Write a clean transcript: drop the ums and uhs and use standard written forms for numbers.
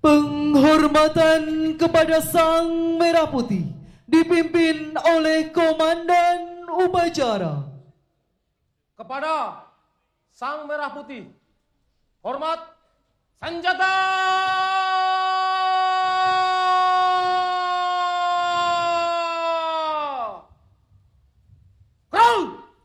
Penghormatan kepada Sang Merah Putih dipimpin oleh Komandan Upacara. Kepada Sang Merah Putih, hormat senjata.